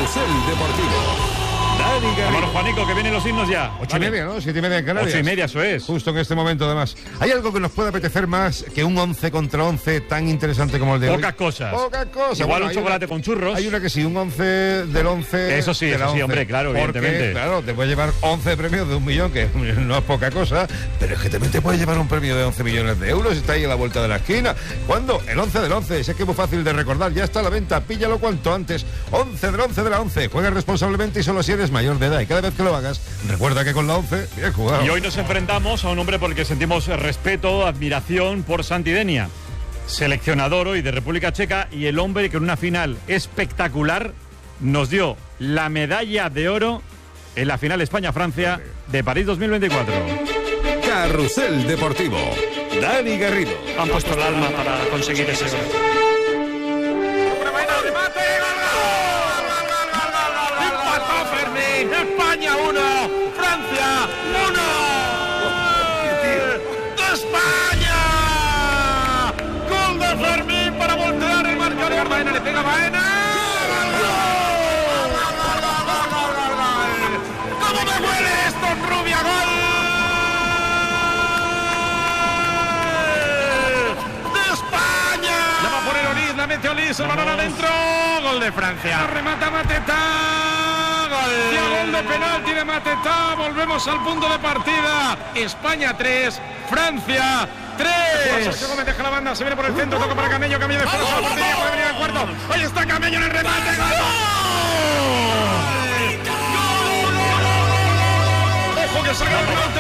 Carrusel Deportivo. Dani Garrido. Vámonos, Juanico, que vienen los himnos ya. 8:30, ¿no? 7:30 en Canarias. 8:30, eso es. Justo en este momento, además. ¿Hay algo que nos pueda apetecer más que un 11 contra 11 tan interesante como el de Pocas hoy? cosas. Pocas cosas. Igual Bueno, un chocolate con churros. Hay una que sí, un 11 del 11. Eso sí, de la 11. hombre, claro, Porque, evidentemente. claro, te puede llevar 11 premios de 1 millón, que no es poca cosa, pero es que también te puede llevar un premio de 11 millones de euros. Está ahí a la vuelta de la esquina. ¿Cuándo? El 11 del 11. Si es que es muy fácil de recordar. Ya está a la venta. Píllalo cuanto antes. 11 del 11 de la 11. Juega responsablemente y solo si eres mayor de edad. Y cada vez que lo hagas, recuerda que con la 11, bien jugado. Y hoy nos enfrentamos a un hombre por el que sentimos respeto, admiración por Santi Denia, seleccionador hoy de República Checa, y el hombre que en una final espectacular nos dio la medalla de oro en la final España-Francia de París 2024. Carrusel Deportivo. Dani Garrido. Han puesto el alma para conseguir ese oro. España 1, Francia 1. ¡De España! Gol de Fermín para voltear el marcador. Baena le pega Baena. ¡Cómo me huele esto en Rubia! ¡Gol de España! La va a poner Olís, la mete Olís, el balón adentro. Gol de Francia. Remata Mateta. Y a gol de penalti de Mateta, volvemos al punto de partida. España 3, Francia 3. Sergio Gómez deja la banda, se viene por el centro, toca para Camello, Camello de fuera, la portería, puede venir al cuarto. Ahí está Camello en el remate. ¡Gol! Ojo que saca el remate.